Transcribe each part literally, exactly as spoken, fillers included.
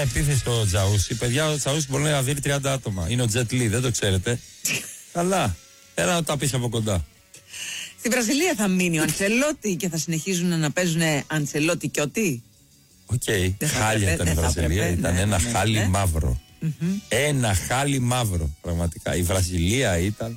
επίθεση στο Τζαούσι. Παιδιά, ο Τζαούσι μπορεί να δει τριάντα άτομα. Είναι ο Τζετ Λι, δεν το ξέρετε. Καλά. Έλα να τα πει από κοντά. Στη Βραζιλία θα μείνει ο Αντσελότη και θα συνεχίζουν να παίζουν Αντσελότη και ότι. Οκ. Χάλια ήταν η Βραζιλία. Ήταν ένα χάλι μαύρο. Ένα χάλι μαύρο. Πραγματικά. Η Βραζιλία ήταν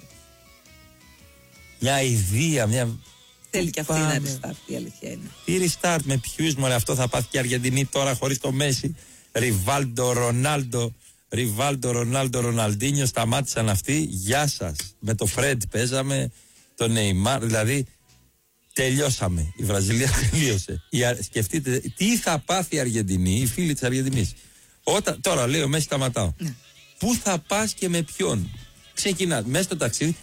μια ιδέα, μια. Θέλει και αυτή να restart, η αλήθεια είναι. Τι restart, με ποιους μωρέ, αυτό θα πάθει και η Αργεντινή τώρα χωρίς το Μέση. Ριβάλντο, Ρονάλντο, Ριβάλντο, Ρονάλντο, Ροναλντίνιο, σταμάτησαν αυτοί. Γεια σας. Με το Φρέντ παίζαμε, το Νεϊμάρ, δηλαδή τελειώσαμε. Η Βραζιλία τελείωσε. Η, σκεφτείτε τι θα πάθει η Αργεντινή, οι φίλοι της Αργεντινής. Όταν, τώρα λέει ο Μέση, σταματάω. Ναι. Πού θα πας και με ποιον? Ξεκινά μέσα στο ταξίδι.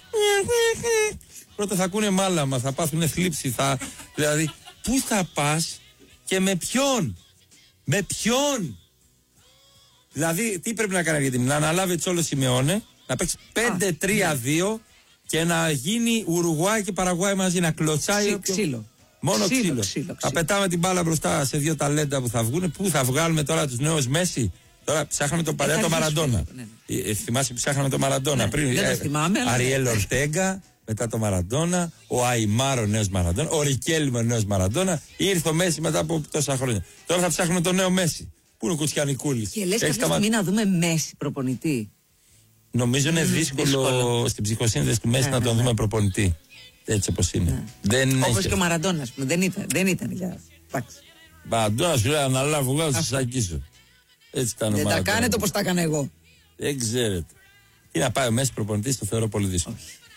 Πρώτα θα ακούνε μάλαμα, θα πάθουνε θλίψη, θα... δηλαδή, πού θα πας και με ποιον? Με ποιον? Δηλαδή, τι πρέπει να κάνει για την να αναλάβει Τσόλο Σιμεώνε, να παίξει πέντε τρία δύο και να γίνει Ουρουγουάη και Παραγουάη μαζί, να κλωτσάει. Ξύ, ξύλο. Μόνο ξύλο. Ξύλο, ξύλο, ξύλο. Θα πετάμε την μπάλα μπροστά σε δύο ταλέντα που θα βγουν. Πού θα βγάλουμε τώρα τους νέους Μέση? Τώρα ψάχναμε τον παλιά το Μαραντόνα. Ναι, ναι. Ε, θυμάσαι που ψάχναμε τον Μαραντόνα, ναι, πριν. Δεν ε, το θυμάμαι. Αριέλ Ορτέγκα, μετά το Μαραντόνα. Ο Αϊμάρ ο νέος Μαραντόνα. Ο Ρικέλμε ο νέος Μαραντόνα. Ήρθε ο Μέση μετά από τόσα χρόνια. Τώρα θα ψάχνουμε τον νέο Μέση. Πού είναι ο Κουτσιανικούλης? Και λες κάποια στιγμή να δούμε Μέση προπονητή. Νομίζω είναι mm, δύσκολο, δύσκολο στην ψυχοσύνδεση του Μέση ναι, να τον ναι, δούμε ναι. προπονητή. Έτσι όπως είναι. Ναι. Όπως έχει... και ο Μαραντόνα, δεν ήταν, δεν ήταν για. Μαραντόνα σου λέει αναλάβω εγώ να σας αγγίσω. Έτσι ήταν. Δεν τα κάνετε όπως τα έκανα εγώ. Δεν ξέρετε. Τι να πάει ο Μέση προπονητής, το θεωρώ πολύ δύσκολο.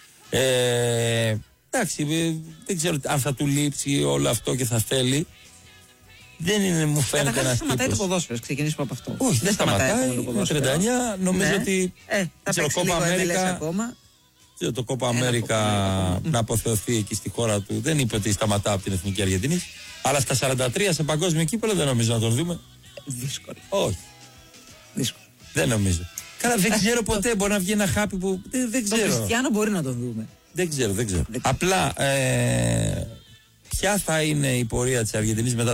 Ε, εντάξει, δεν ξέρω αν θα του λείψει όλο αυτό και θα θέλει. Δεν είναι, μου φαίνεται ένα τύπος. Σταματάει το ποδόσφαιρο, ξεκινήσουμε από αυτό. Όχι, δεν σταματάει. Το τριάντα εννιά νομίζω ναι. ότι. Ε, θα παίξει λίγο Αμέρικα ακόμα. Το Κόπα Αμέρικα να αποθεωθεί εκεί στη χώρα του. Δεν είπε ότι σταματά από την Εθνική Αργεντινή. Αλλά στα σαράντα τρία σε παγκόσμιο κύπελλο δεν νομίζω να τον δούμε. Δύσκολο. Όχι. Δύσκολο. Δεν νομίζω. Καλά, δεν ξέρω ποτέ. Μπορεί να βγει ένα χάπι που. Δεν, δεν ξέρω. Το Κριστιάνο μπορεί να τον δούμε. Δεν ξέρω, δεν ξέρω. Απλά ε, ποια θα είναι η πορεία της Αργεντινής μετά